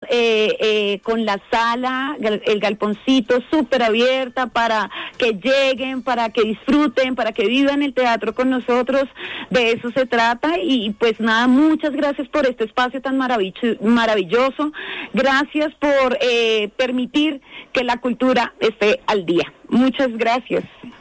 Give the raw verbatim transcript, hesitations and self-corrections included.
eh, eh, con la sala, el galponcito súper abierta para que lleguen, para que disfruten, para que vivan el teatro con nosotros. De eso se trata. Y pues nada, muchas gracias por este espacio tan maravilloso. maravilloso. Gracias por eh, permitir que la cultura esté al día. Muchas gracias.